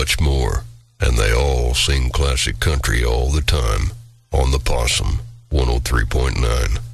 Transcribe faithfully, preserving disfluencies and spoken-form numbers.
much more. And they all sing classic country all the time on the Possum one oh three point nine.